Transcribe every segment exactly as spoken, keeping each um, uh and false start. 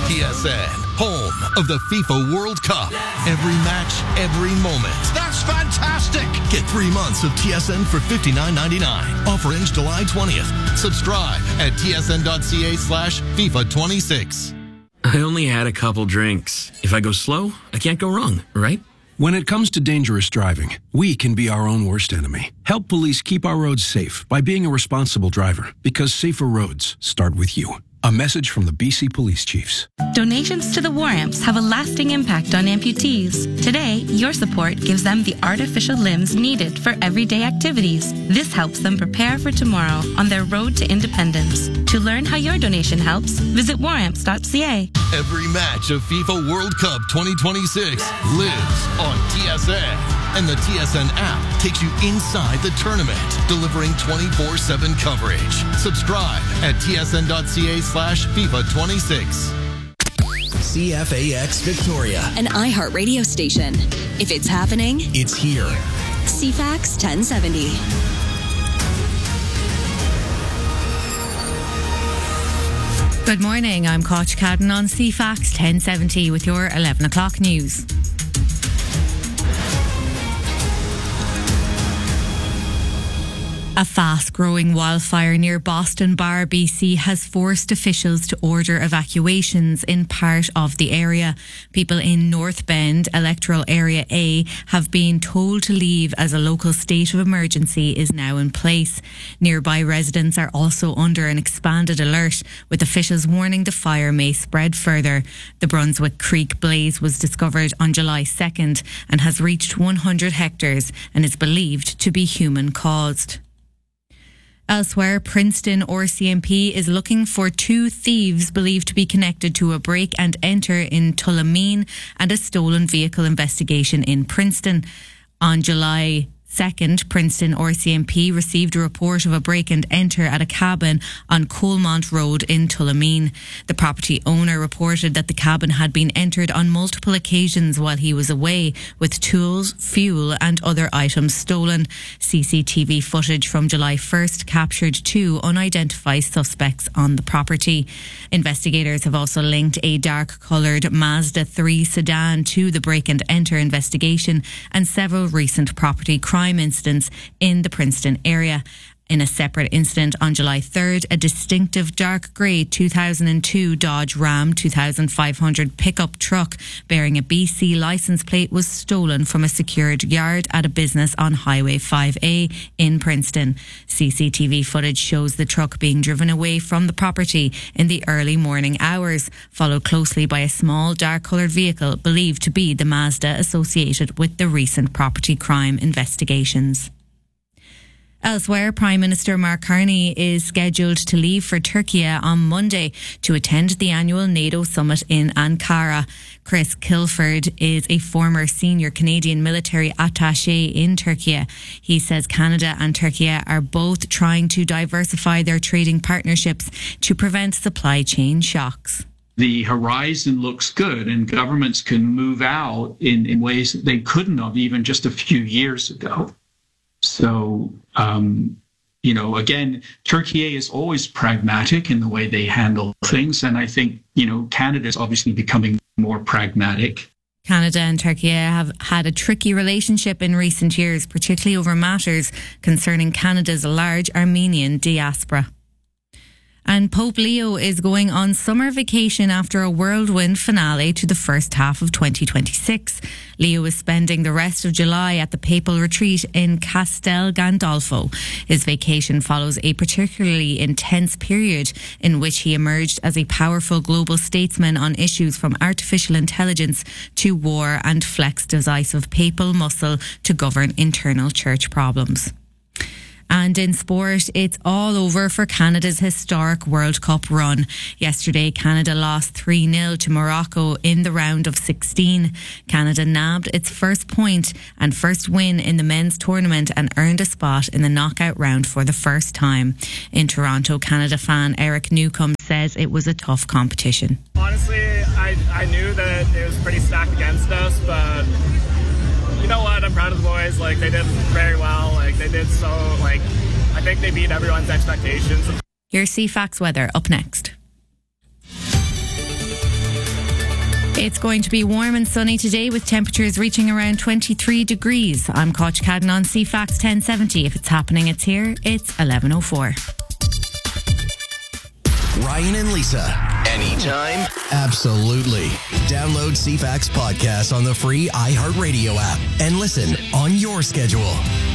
T S N, home of the FIFA World Cup. Every match, every moment. That's fantastic! Get three months of T S N for fifty-nine ninety-nine. Offer ends July twentieth. Subscribe at tsn.ca slash FIFA 26. I only had a couple drinks. If I go slow, I can't go wrong, right? When it comes to dangerous driving, we can be our own worst enemy. Help police keep our roads safe by being a responsible driver, because safer roads start with you. A message from the B C Police Chiefs. Donations to the War Amps have a lasting impact on amputees. Today, your support gives them the artificial limbs needed for everyday activities. This helps them prepare for tomorrow on their road to independence. To learn how your donation helps, visit war amps dot c a. Every match of FIFA World Cup twenty twenty-six lives on T S N. And the T S N app takes you inside the tournament, delivering twenty-four seven coverage. Subscribe at tsn.ca slash FIFA 26. C F A X Victoria, an iHeartRadio station. If it's happening, it's here. C FAX ten seventy. Good morning, I'm Koch Cadden on C FAX ten seventy with your eleven o'clock news. A fast-growing wildfire near Boston Bar, B C has forced officials to order evacuations in part of the area. People in North Bend, Electoral Area A, have been told to leave as a local state of emergency is now in place. Nearby residents are also under an expanded alert, with officials warning the fire may spread further. The Brunswick Creek blaze was discovered on July second and has reached one hundred hectares and is believed to be human-caused. Elsewhere, Princeton R C M P is looking for two thieves believed to be connected to a break and enter in Tullamarine and a stolen vehicle investigation in Princeton. On July second, Princeton R C M P received a report of a break and enter at a cabin on Coalmont Road in Tullamarine. The property owner reported that the cabin had been entered on multiple occasions while he was away, with tools, fuel and other items stolen. C C T V footage from July first captured two unidentified suspects on the property. Investigators have also linked a dark-coloured Mazda three sedan to the break and enter investigation and several recent property crime crime incidents in the Princeton area. In a separate incident on July third, a distinctive dark grey two thousand two Dodge Ram twenty-five hundred pickup truck bearing a B C licence plate was stolen from a secured yard at a business on Highway five A in Princeton. C C T V footage shows the truck being driven away from the property in the early morning hours, followed closely by a small dark-coloured vehicle believed to be the Mazda associated with the recent property crime investigations. Elsewhere, Prime Minister Mark Carney is scheduled to leave for Turkey on Monday to attend the annual NATO summit in Ankara. Chris Kilford is a former senior Canadian military attaché in Turkey. He says Canada and Turkey are both trying to diversify their trading partnerships to prevent supply chain shocks. The horizon looks good and governments can move out in, in ways that they couldn't have even just a few years ago. So, um, you know, again, Turkey is always pragmatic in the way they handle things. And I think, you know, Canada is obviously becoming more pragmatic. Canada and Turkey have had a tricky relationship in recent years, particularly over matters concerning Canada's large Armenian diaspora. And Pope Leo is going on summer vacation after a whirlwind finale to the first half of twenty twenty-six. Leo is spending the rest of July at the papal retreat in Castel Gandolfo. His vacation follows a particularly intense period in which he emerged as a powerful global statesman on issues from artificial intelligence to war and flexed decisive papal muscle to govern internal church problems. And in sport, it's all over for Canada's historic World Cup run. Yesterday, Canada lost three nil to Morocco in the round of sixteen. Canada nabbed its first point and first win in the men's tournament and earned a spot in the knockout round for the first time. In Toronto, Canada fan Eric Newcomb says it was a tough competition. Honestly, I, I knew that it was pretty stacked against us, but you know what? I'm proud of the boys. Like, they did very well. Like, they did so, like, I think they beat everyone's expectations. Your C FAX weather up next. It's going to be warm and sunny today with temperatures reaching around twenty-three degrees. I'm Koch Cadden on C FAX ten seventy. If it's happening, it's here. It's eleven oh four. Ryan and Lisa. Anytime? Absolutely. Download C FAX podcast on the free iHeartRadio app and listen on your schedule.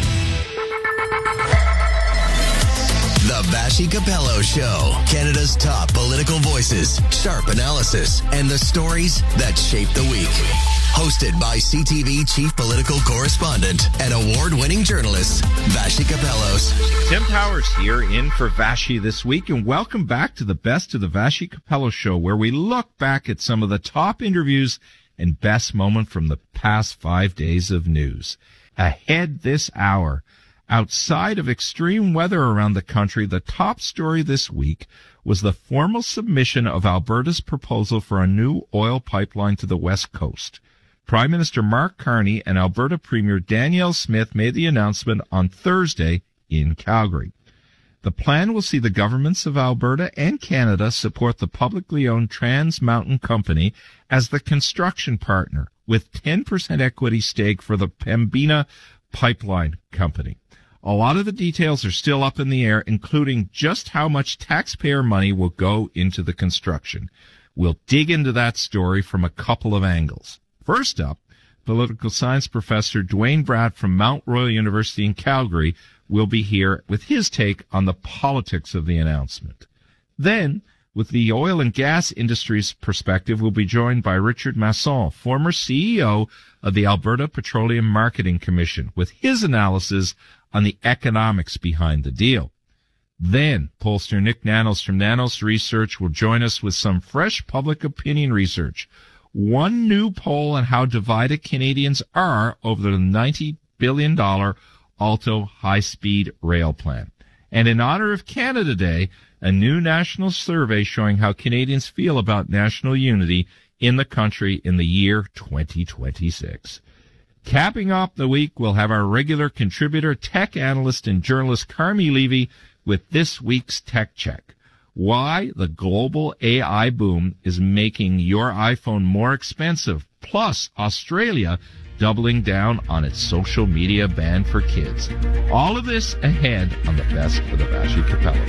The Vassy Capello Show. Canada's top political voices, sharp analysis, and the stories that shape the week. Hosted by C T V chief political correspondent and award-winning journalist, Vassy Capellos. Tim Powers here in for Vassy this week, and welcome back to the Best of the Vassy Capello Show, where we look back at some of the top interviews and best moment from the past five days of news. Ahead this hour, outside of extreme weather around the country, the top story this week was the formal submission of Alberta's proposal for a new oil pipeline to the West Coast. Prime Minister Mark Carney and Alberta Premier Danielle Smith made the announcement on Thursday in Calgary. The plan will see the governments of Alberta and Canada support the publicly owned Trans Mountain Company as the construction partner, with ten percent equity stake for the Pembina Pipeline Company. A lot of the details are still up in the air, including just how much taxpayer money will go into the construction. We'll dig into that story from a couple of angles. First up, political science professor Duane Bratt from Mount Royal University in Calgary will be here with his take on the politics of the announcement. Then, with the oil and gas industry's perspective, we'll be joined by Richard Masson, former C E O of the Alberta Petroleum Marketing Commission, with his analysis on the economics behind the deal. Then, pollster Nick Nanos from Nanos Research will join us with some fresh public opinion research. One new poll on how divided Canadians are over the ninety billion dollars Alto high-speed rail plan. And in honor of Canada Day, a new national survey showing how Canadians feel about national unity in the country in the year twenty twenty-six. Capping off the week, we'll have our regular contributor, tech analyst and journalist Carmi Levy with this week's Tech Check. Why the global A I boom is making your iPhone more expensive, plus Australia doubling down on its social media ban for kids. All of this ahead on the Best of the Vassy Capello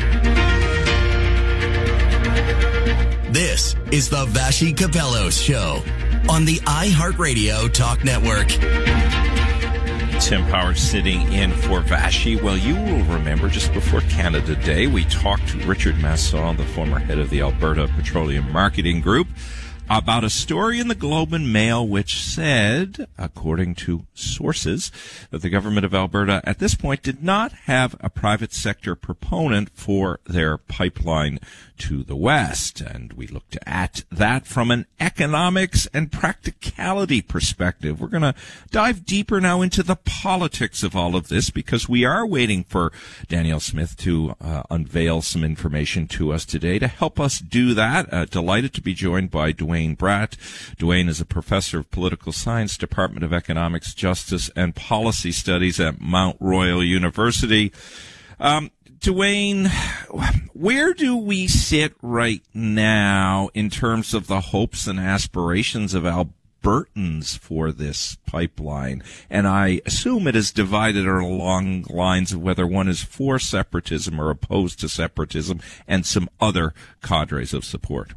Show. This is the Vassy Capellos Show on the iHeartRadio Talk Network. Tim Powers sitting in for Vassy. Well, you will remember just before Canada Day, we talked to Richard Masson, the former head of the Alberta Petroleum Marketing Group, about a story in the Globe and Mail which said, according to sources, that the government of Alberta at this point did not have a private sector proponent for their pipeline to the west. And we looked at that from an economics and practicality perspective. We're going to dive deeper now into the politics of all of this, because we are waiting for Danielle Smith to uh, unveil some information to us today. To help us do that, uh, delighted to be joined by Duane Bratt. Duane is a professor of political science, Department of Economics, Justice, and Policy Studies at Mount Royal University. Um, Duane, where do we sit right now in terms of the hopes and aspirations of Albertans for this pipeline? And I assume it is divided along lines of whether one is for separatism or opposed to separatism, and some other cadres of support.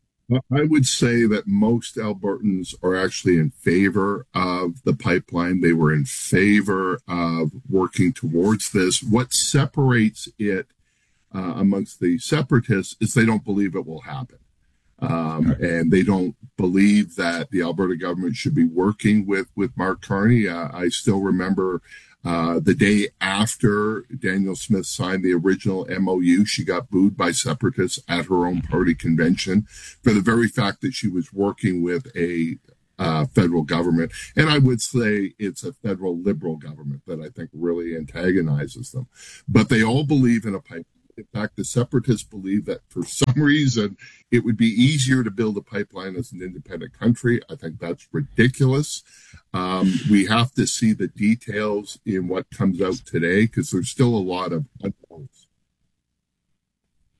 I would say that most Albertans are actually in favor of the pipeline. They were in favor of working towards this. What separates it uh, amongst the separatists is they don't believe it will happen. Um, and they don't believe that the Alberta government should be working with, with Mark Carney. Uh, I still remember Uh, the day after Danielle Smith signed the original M O U, she got booed by separatists at her own party convention for the very fact that she was working with a uh, federal government. And I would say it's a federal liberal government that I think really antagonizes them. But they all believe in a pipeline. In fact, the separatists believe that for some reason it would be easier to build a pipeline as an independent country. I think that's ridiculous. Um, we have to see the details in what comes out today, because there's still a lot of unknowns.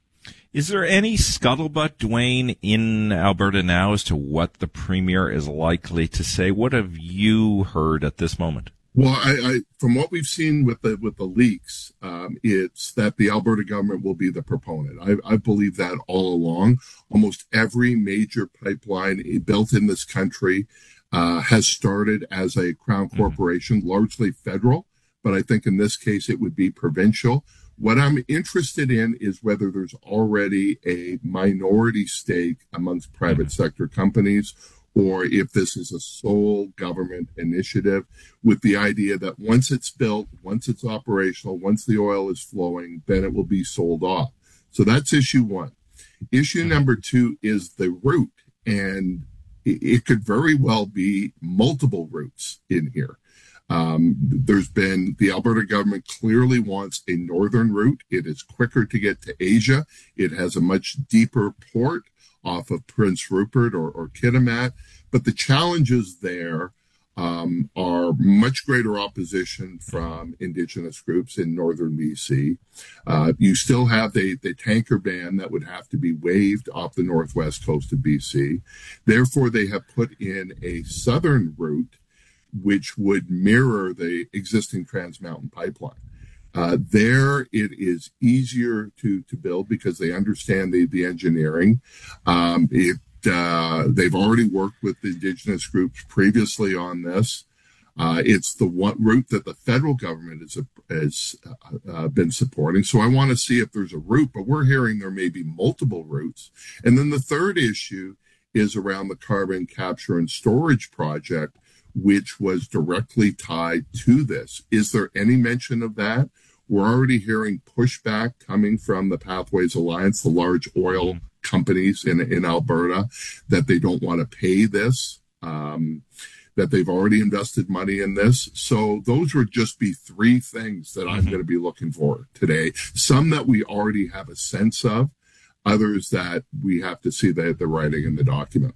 Is there any scuttlebutt, Dwayne, in Alberta now as to what the Premier is likely to say? What have you heard at this moment? Well, I, I from what we've seen with the with the leaks, um, it's that the Alberta government will be the proponent. I, I believe that all along. Almost every major pipeline built in this country uh, has started as a Crown corporation, mm-hmm. largely federal, but I think in this case it would be provincial. What I'm interested in is whether there's already a minority stake amongst private sector companies, or if this is a sole government initiative with the idea that once it's built, once it's operational, once the oil is flowing, then it will be sold off. So that's issue one. Issue number two is the route, and it could very well be multiple routes in here. Um, there's been, the Alberta government clearly wants a northern route. It is quicker to get to Asia. It has a much deeper port off of Prince Rupert or, or Kitimat. But the challenges there um, are much greater opposition from Indigenous groups in northern B C. Uh, you still have the, the tanker ban that would have to be waived off the northwest coast of B C. Therefore, they have put in a southern route which would mirror the existing Trans Mountain pipeline. Uh, there, it is easier to to build because they understand the the engineering. Um, it uh, they've already worked with the Indigenous groups previously on this. Uh, it's the one route that the federal government has has uh, been supporting. So I want to see if there's a route, but we're hearing there may be multiple routes. And then the third issue is around the carbon capture and storage project, which was directly tied to this. Is there any mention of that? We're already hearing pushback coming from the Pathways Alliance, the large oil companies in, in Alberta, that they don't want to pay this, um, that they've already invested money in this. So those would just be three things that I'm going to be looking for today. Some that we already have a sense of, others that we have to see the, the writing in the document.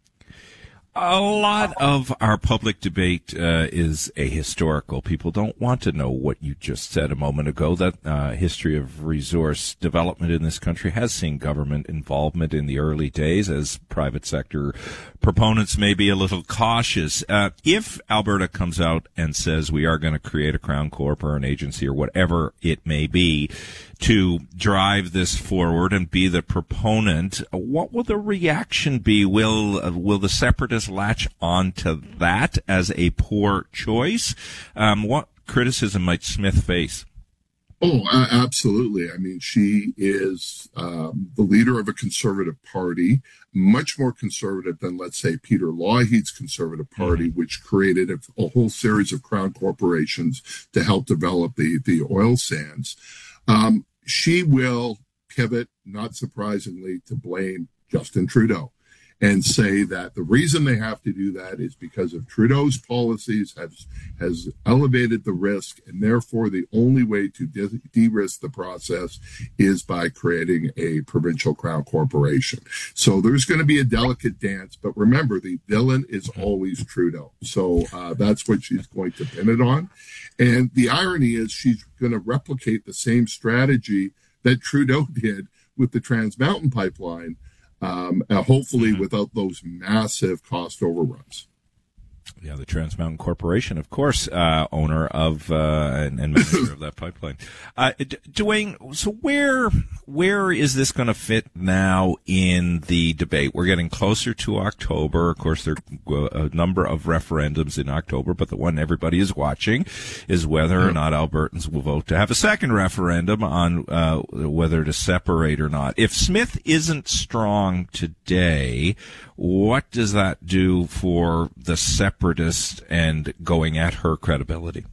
A lot of our public debate uh, is ahistorical. People don't want to know what you just said a moment ago, that uh, history of resource development in this country has seen government involvement in the early days, as private sector proponents may be a little cautious. Uh, if Alberta comes out and says we are going to create a Crown Corp or an agency or whatever it may be to drive this forward and be the proponent, what will the reaction be? Will uh, will the separatists latch on to that as a poor choice? Um, what criticism might Smith face? Oh, uh, absolutely. I mean, she is um, the leader of a conservative party, much more conservative than, let's say, Peter Lougheed's conservative party, mm-hmm. which created a, a whole series of crown corporations to help develop the, the oil sands. Um, she will pivot, not surprisingly, to blame Justin Trudeau and say that the reason they have to do that is because of Trudeau's policies has has elevated the risk, and therefore the only way to de- de-risk the process is by creating a provincial crown corporation. So there's going to be a delicate dance, but remember, the villain is always Trudeau. So uh, that's what she's going to pin it on. And the irony is she's going to replicate the same strategy that Trudeau did with the Trans Mountain pipeline, Um, uh, hopefully mm-hmm. without those massive cost overruns. Yeah, the Trans Mountain Corporation, of course, uh, owner of uh, and, and manager of that pipeline. Uh, D- Dwayne, so where where is this going to fit now in the debate? We're getting closer to October. Of course, there are a number of referendums in October, but the one everybody is watching is whether mm-hmm. or not Albertans will vote to have a second referendum on uh, whether to separate or not. If Smith isn't strong today, what does that do for the separatist and going at her credibility?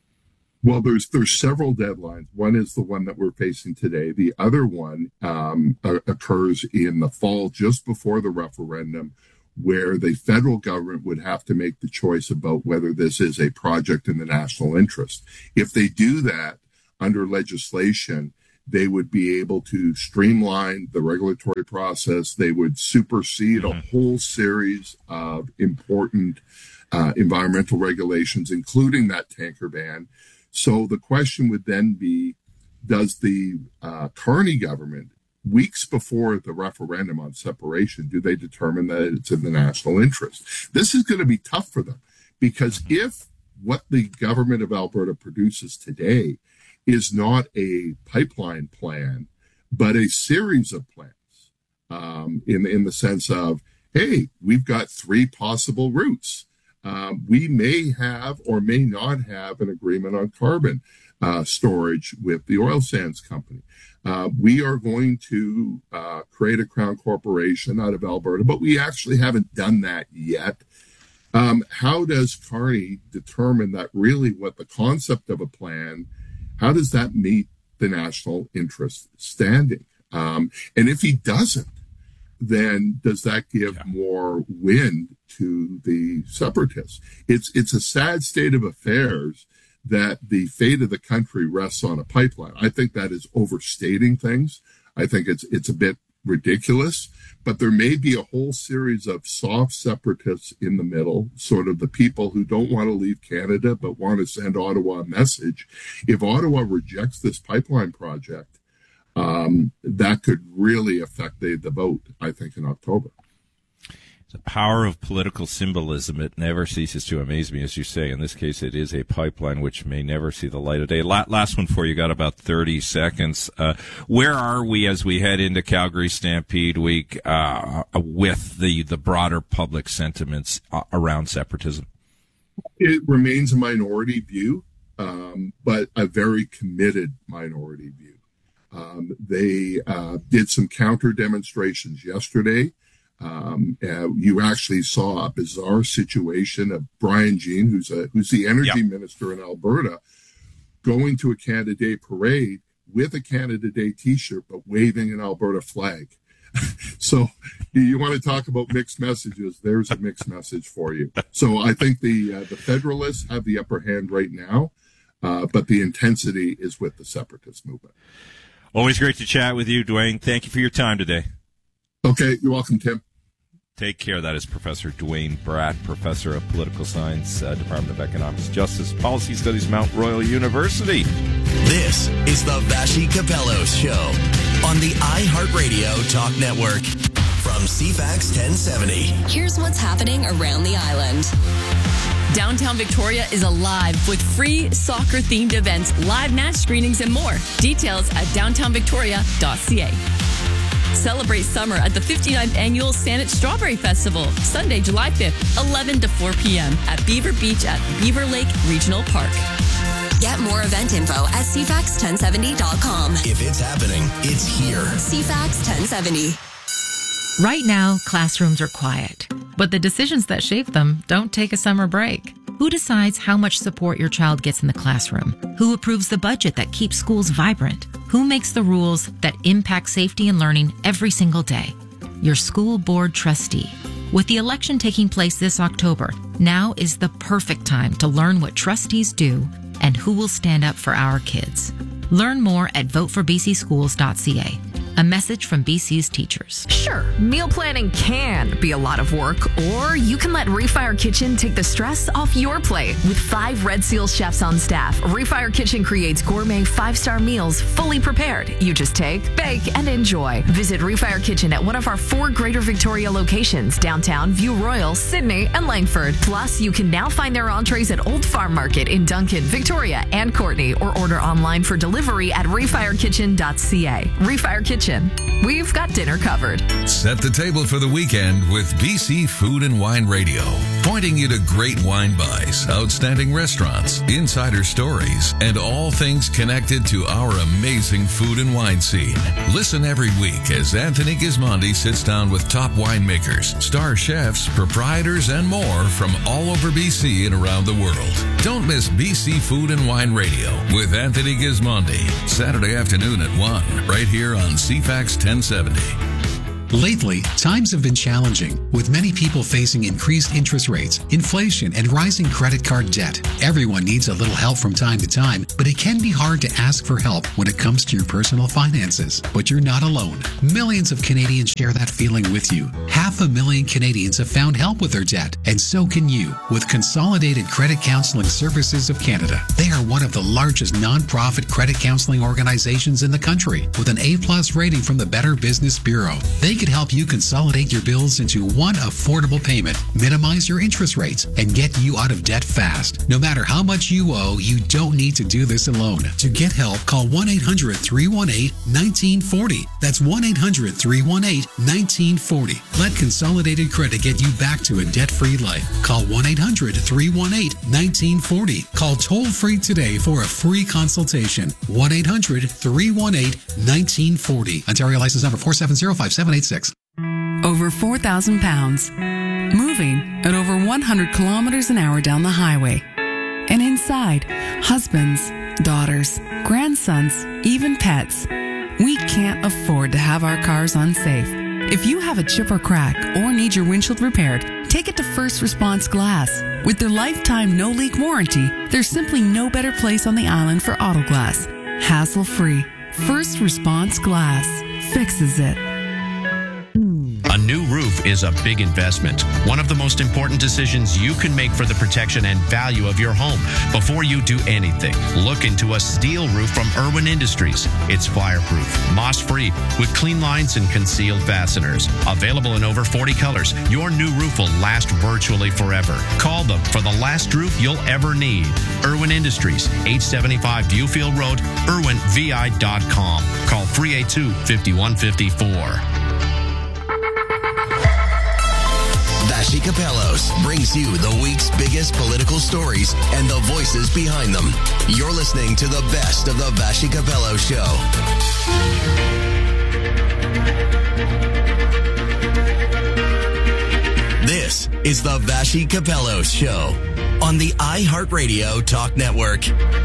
Well, there's there's several deadlines. One is the one that we're facing today. The other one um, uh, occurs in the fall, just before the referendum, where the federal government would have to make the choice about whether this is a project in the national interest. If they do that under legislation, they would be able to streamline the regulatory process. They would supersede mm-hmm. a whole series of important uh, environmental regulations, including that tanker ban. So the question would then be, does the uh, Carney government weeks before the referendum on separation, do they determine that it's in the national interest? This is going to be tough for them, because if what the government of Alberta produces today is not a pipeline plan, but a series of plans, um, in, in the sense of, hey, we've got three possible routes. Um, we may have or may not have an agreement on carbon uh, storage with the oil sands company. Uh, we are going to uh, create a crown corporation out of Alberta, but we actually haven't done that yet. Um, how does Carney determine that really what the concept of a plan, how does that meet the national interest standing? Um, and if he doesn't, then does that give yeah. more wind to the separatists? It's it's a sad state of affairs that the fate of the country rests on a pipeline. I think that is overstating things. I think it's it's a bit ridiculous, but there may be a whole series of soft separatists in the middle, sort of the people who don't want to leave Canada but want to send Ottawa a message. If Ottawa rejects this pipeline project, Um, that could really affect the, the vote, I think, in October. The power of political symbolism, it never ceases to amaze me, as you say. In this case, it is a pipeline which may never see the light of day. La- last one for you, got about thirty seconds. Uh, where are we as we head into Calgary Stampede Week uh, with the, the broader public sentiments uh, around separatism? It remains a minority view, um, but a very committed minority view. Um, they uh, did some counter demonstrations yesterday. Um, uh, you actually saw a bizarre situation of Brian Jean, who's a who's the energy yep. minister in Alberta, going to a Canada Day parade with a Canada Day T-shirt, but waving an Alberta flag. So you want to talk about mixed messages? There's a mixed message for you. So I think the uh, the Federalists have the upper hand right now, uh, but the intensity is with the separatist movement. Always great to chat with you, Duane. Thank you for your time today. Okay, you're welcome, Tim. Take care. That is Professor Duane Bratt, Professor of Political Science, uh, Department of Economics, Justice, Policy Studies, Mount Royal University. This is the Vassy Capello Show on the iHeartRadio Talk Network from C FAX ten seventy. Here's what's happening around the island. Downtown Victoria is alive with free soccer-themed events, live match screenings, and more. Details at downtown victoria dot c a. Celebrate summer at the fifty-ninth Annual Saanich Strawberry Festival, Sunday, July fifth, eleven to four p.m. at Beaver Beach at Beaver Lake Regional Park. Get more event info at c fax ten seventy dot com. If it's happening, it's here. C FAX ten seventy. Right now, classrooms are quiet, but the decisions that shape them don't take a summer break. Who decides how much support your child gets in the classroom? Who approves the budget that keeps schools vibrant? Who makes the rules that impact safety and learning every single day? Your school board trustee. With the election taking place this October, now is the perfect time to learn what trustees do and who will stand up for our kids. Learn more at vote for b c schools dot c a. A message from B C's teachers. Sure, meal planning can be a lot of work, or you can let Refire Kitchen take the stress off your plate. With five Red Seal chefs on staff, Refire Kitchen creates gourmet five-star meals fully prepared. You just take, bake, and enjoy. Visit Refire Kitchen at one of our four Greater Victoria locations, downtown, View Royal, Sydney, and Langford. Plus, you can now find their entrees at Old Farm Market in Duncan, Victoria, and Courtney, or order online for delivery at refire kitchen dot c a. Refire Kitchen. We've got dinner covered. Set the table for the weekend with B C Food and Wine Radio, pointing you to great wine buys, outstanding restaurants, insider stories, and all things connected to our amazing food and wine scene. Listen every week as Anthony Gismondi sits down with top winemakers, star chefs, proprietors, and more from all over B C and around the world. Don't miss B C Food and Wine Radio with Anthony Gismondi, Saturday afternoon at one, right here on C FAX ten seventy. Lately, times have been challenging, with many people facing increased interest rates, inflation, and rising credit card debt. Everyone needs a little help from time to time, but it can be hard to ask for help when it comes to your personal finances. But you're not alone. Millions of Canadians share that feeling with you. Half a million Canadians have found help with their debt, and so can you, with Consolidated Credit Counseling Services of Canada. They are one of the largest nonprofit credit counseling organizations in the country, with an A-plus rating from the Better Business Bureau. They could help you consolidate your bills into one affordable payment, minimize your interest rates, and get you out of debt fast. No matter how much you owe, you don't need to do this alone. To get help, call one eight hundred, three one eight, one nine four zero. That's one eight hundred, three one eight, one nine four zero. Let Consolidated Credit get you back to a debt-free life. Call one eight hundred, three one eight, one nine four zero. Call toll-free today for a free consultation. one eight hundred, three one eight, one nine four zero. Ontario license number four seven zero five seven eight six. Over four thousand pounds, moving at over one hundred kilometers an hour down the highway. And inside, husbands, daughters, grandsons, even pets. We can't afford to have our cars unsafe. If you have a chip or crack or need your windshield repaired, take it to First Response Glass. With their lifetime no-leak warranty, there's simply no better place on the island for auto glass. Hassle-free. First Response Glass fixes it. A new roof is a big investment. One of the most important decisions you can make for the protection and value of your home. Before you do anything, look into a steel roof from Irwin Industries. It's fireproof, moss-free, with clean lines and concealed fasteners. Available in over forty colors, your new roof will last virtually forever. Call them for the last roof you'll ever need. Irwin Industries, eight seventy-five Viewfield Road, irwin v i dot com. Call three eight two, five one five four. Vassy Kapelos brings you the week's biggest political stories and the voices behind them. You're listening to the best of the Vassy Kapelos Show. This is the Vassy Kapelos Show on the iHeartRadio Talk Network.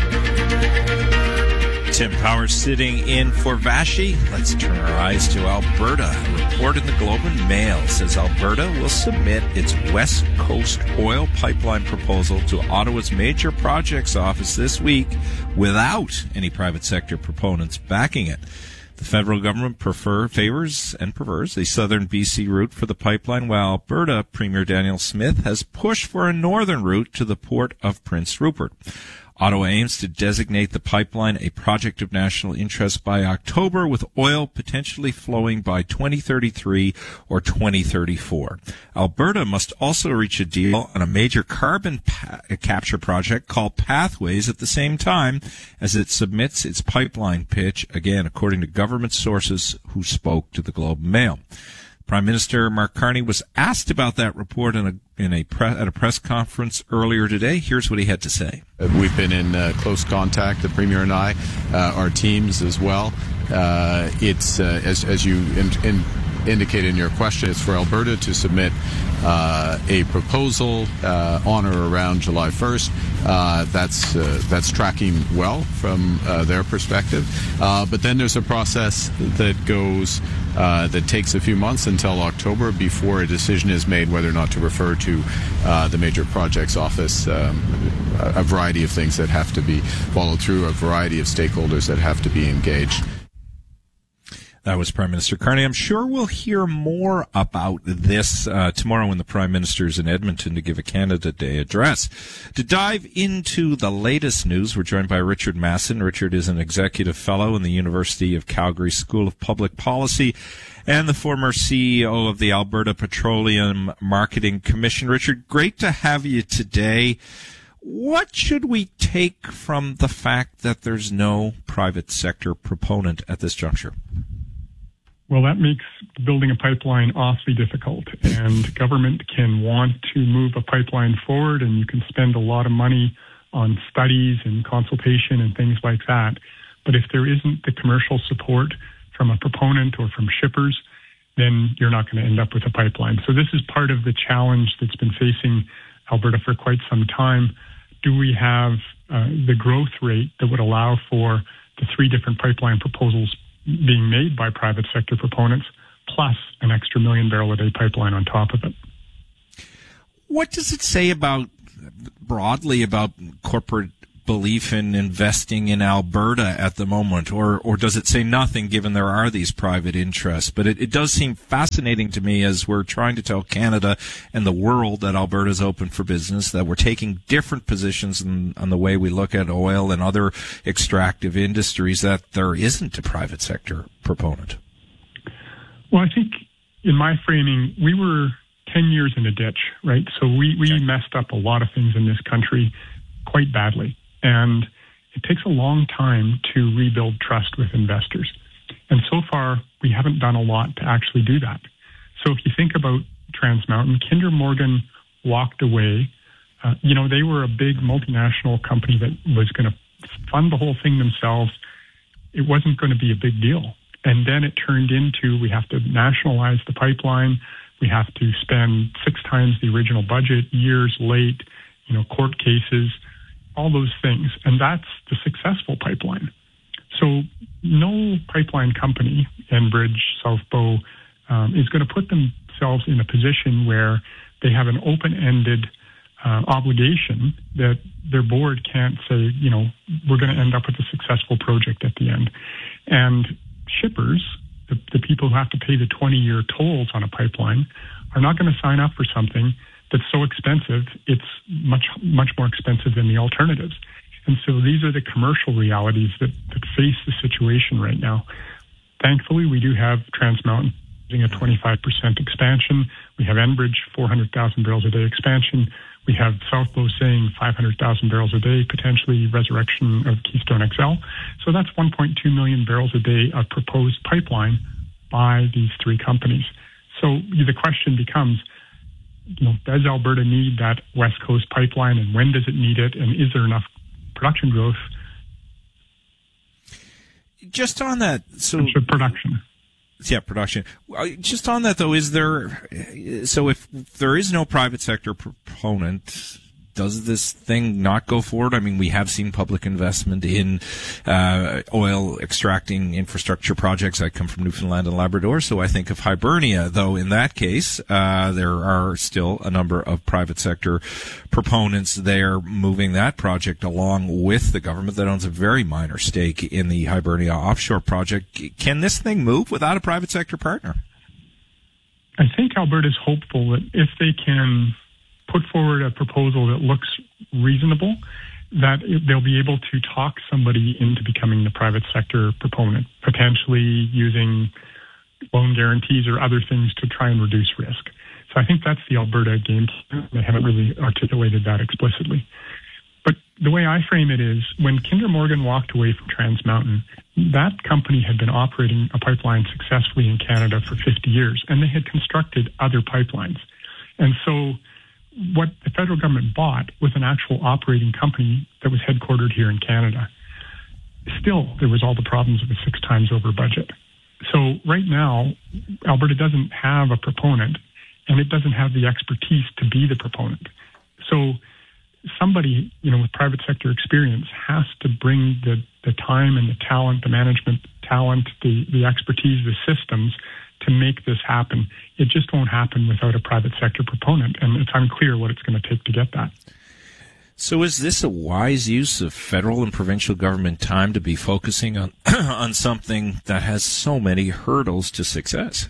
Tim Powers sitting in for Vassy. Let's turn our eyes to Alberta. A report in the Globe and Mail says Alberta will submit its West Coast oil pipeline proposal to Ottawa's Major Projects Office this week without any private sector proponents backing it. The federal government prefer, favors and prefers a southern B C route for the pipeline, while Alberta Premier Daniel Smith has pushed for a northern route to the port of Prince Rupert. Ottawa aims to designate the pipeline a project of national interest by October, with oil potentially flowing by twenty thirty-three or twenty thirty-four. Alberta must also reach a deal on a major carbon pa- capture project called Pathways at the same time as it submits its pipeline pitch, again, according to government sources who spoke to the Globe and Mail. Prime Minister Mark Carney was asked about that report in a in a pre- at a press conference earlier today. Here's what he had to say. We've been in uh, close contact, the Premier and I, uh, our teams as well. Uh, it's uh, as as you in, in indicate in your question, it's for Alberta to submit uh, a proposal uh, on or around July first. Uh, that's uh, that's tracking well from uh, their perspective. Uh, but then there's a process that goes uh, that takes a few months until October before a decision is made whether or not to refer to uh, the Major Projects Office. Um, a, a variety of things that have to be followed through, a variety of stakeholders that have to be engaged. That was Prime Minister Carney. I'm sure we'll hear more about this uh, tomorrow when the Prime Minister is in Edmonton to give a Canada Day address. To dive into the latest news, we're joined by Richard Masson. Richard is an executive fellow in the University of Calgary School of Public Policy and the former C E O of the Alberta Petroleum Marketing Commission. Richard, great to have you today. What should we take from the fact that there's no private sector proponent at this juncture? Well, that makes building a pipeline awfully difficult, and government can want to move a pipeline forward, and you can spend a lot of money on studies and consultation and things like that. But if there isn't the commercial support from a proponent or from shippers, then you're not going to end up with a pipeline. So this is part of the challenge that's been facing Alberta for quite some time. Do we have uh, the growth rate that would allow for the three different pipeline proposals being made by private sector proponents, plus an extra million barrel a day pipeline on top of it. What does it say about, broadly, about corporate belief in investing in Alberta at the moment, or or does it say nothing given there are these private interests? But it, it does seem fascinating to me as we're trying to tell Canada and the world that Alberta's open for business, that we're taking different positions in, on the way we look at oil and other extractive industries, that there isn't a private sector proponent. Well, I think in my framing, we were ten years in a ditch, right? So we, we messed up a lot of things in this country quite badly. And it takes a long time to rebuild trust with investors. And so far, we haven't done a lot to actually do that. So if you think about Trans Mountain, Kinder Morgan walked away. Uh, you know, they were a big multinational company that was going to fund the whole thing themselves. It wasn't going to be a big deal. And then it turned into, we have to nationalize the pipeline. We have to spend six times the original budget, years late, you know, court cases, all those things. And that's the successful pipeline. So no pipeline company, Enbridge, South Bow, um, is going to put themselves in a position where they have an open-ended uh, obligation that their board can't say, you know, we're going to end up with a successful project at the end. And shippers, the, the people who have to pay the twenty-year tolls on a pipeline, are not going to sign up for something that's so expensive, it's much, much more expensive than the alternatives. And so these are the commercial realities that, that face the situation right now. Thankfully, we do have Trans Mountain doing a twenty-five percent expansion. We have Enbridge, four hundred thousand barrels a day expansion. We have South Bow saying five hundred thousand barrels a day, potentially resurrection of Keystone X L. So that's one point two million barrels a day of proposed pipeline by these three companies. So the question becomes, you know, does Alberta need that West Coast pipeline, and when does it need it, and is there enough production growth? Just on that, so production. Yeah, production. Just on that, though, is there, so if there is no private sector proponent, does this thing not go forward? I mean, we have seen public investment in uh, oil extracting infrastructure projects. I come from Newfoundland and Labrador, so I think of Hibernia, though in that case, uh, there are still a number of private sector proponents there moving that project along with the government that owns a very minor stake in the Hibernia offshore project. Can this thing move without a private sector partner? I think Alberta's hopeful that if they can put forward a proposal that looks reasonable, that it, they'll be able to talk somebody into becoming the private sector proponent, potentially using loan guarantees or other things to try and reduce risk. So I think that's the Alberta game plan. They haven't really articulated that explicitly. But the way I frame it is, when Kinder Morgan walked away from Trans Mountain, that company had been operating a pipeline successfully in Canada for fifty years, and they had constructed other pipelines. And so what the federal government bought was an actual operating company that was headquartered here in Canada. Still, there was all the problems of a six times over budget. So right now, Alberta doesn't have a proponent, and it doesn't have the expertise to be the proponent. So somebody, you know, with private sector experience has to bring the, the time and the talent, the management talent, the, the expertise, the systems to make this happen. It just won't happen without a private sector proponent, and it's unclear what it's going to take to get that. So is this a wise use of federal and provincial government time to be focusing on on something that has so many hurdles to success?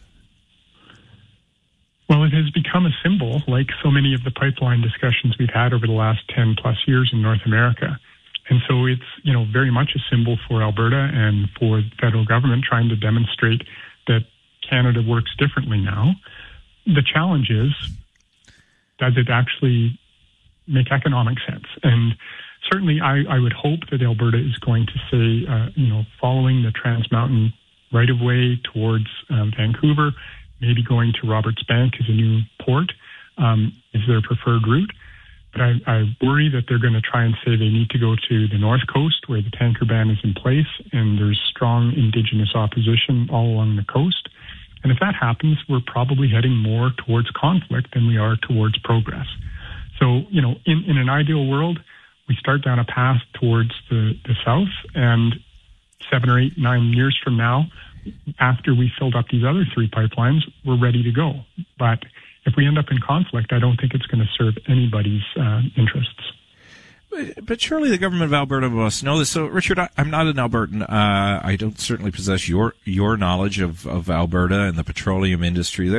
Well, it has become a symbol, like so many of the pipeline discussions we've had over the last ten plus years in North America. And so it's, you know, very much a symbol for Alberta and for the federal government trying to demonstrate that Canada works differently now. The challenge is, does it actually make economic sense? And certainly I, I would hope that Alberta is going to say, uh, you know, following the Trans Mountain right-of-way towards um, Vancouver, maybe going to Roberts Bank as a new port um, is their preferred route. But I, I worry that they're going to try and say they need to go to the North Coast where the tanker ban is in place and there's strong Indigenous opposition all along the coast. And if that happens, we're probably heading more towards conflict than we are towards progress. So, you know, in, in an ideal world, we start down a path towards the, the south, and seven or eight, nine years from now, after we filled up these other three pipelines, we're ready to go. But if we end up in conflict, I don't think it's going to serve anybody's uh, interests. But, but surely the government of Alberta must know this. So, Richard, I, I'm not an Albertan. Uh, I don't certainly possess your your knowledge of, of Alberta and the petroleum industry there.